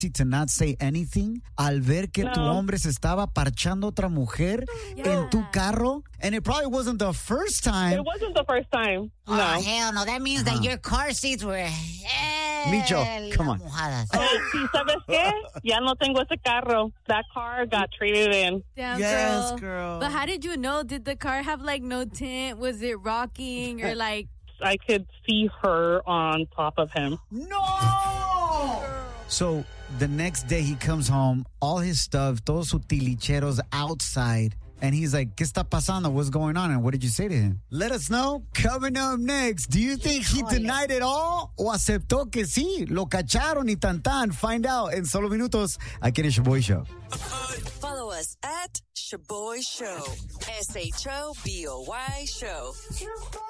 to not say anything al ver que tu hombre se estaba parchando otra mujer en tu carro? And it probably wasn't the first time. It wasn't the first time. Oh, No. hell no. That means that your car seats were... Micho, come on. Mojadas. Sí, ¿sabes qué? Ya no tengo ese carro. That car got traded in. Damn, Yes, girl. But how did you know? Did the car have like no tint? Was it rocking or like... I could see her on top of him. No! So the next day he comes home, all his stuff, todos sus tilicheros outside. And he's like, ¿Qué está pasando? What's going on? And what did you say to him? Let us know. Coming up next. Do you think he denied it all? ¿O aceptó que sí? Lo cacharon y tan. Find out en solo minutos aquí en el Shaboy Show. Follow us at Shaboy Show. SHOBOY Show.